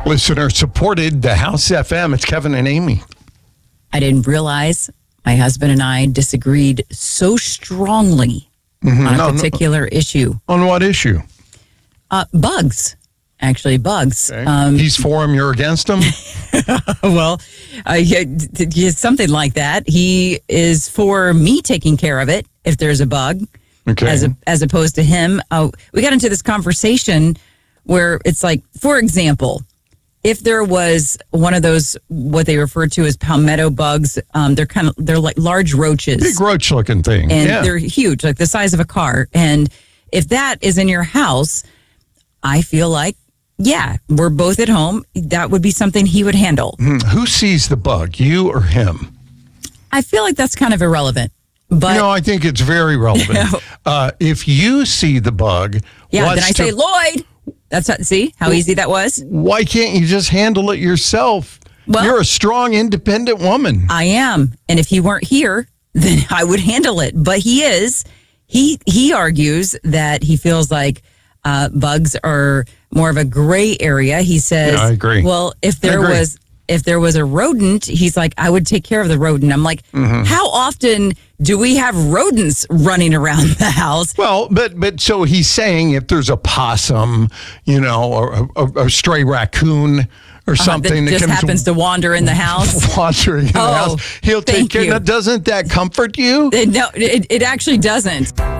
Listener supported the House FM. It's Kevin and Amy. I didn't realize my husband and I disagreed so strongly on a particular issue. On what issue? Bugs. Actually, bugs. Okay. He's for him, you're against him? Well, something like that. He is for me taking care of it if there's a bug, as opposed to him. We got into this conversation where it's like, for example, if there was one of those, what they refer to as palmetto bugs, they're like large roaches. Big roach looking thing. And they're huge, like the size of a car. And if that is in your house, I feel like, we're both at home. That would be something he would handle. Who sees the bug, you or him? I feel like that's kind of irrelevant. But no, I think it's very relevant. If you see the bug, then I say, Lloyd. See how easy that was? Why can't you just handle it yourself? Well, you're a strong, independent woman. I am. And if he weren't here, then I would handle it. But he is. He argues that he feels like bugs are more of a gray area. He says, I agree. Well, if there was a rodent, he's like, I would take care of the rodent. I'm like, how often do we have rodents running around the house? Well, but so he's saying if there's a possum, or a stray raccoon or something that just happens to wander in the house. Wandering in the house. He'll take care of it. Doesn't that comfort you? No, it actually doesn't.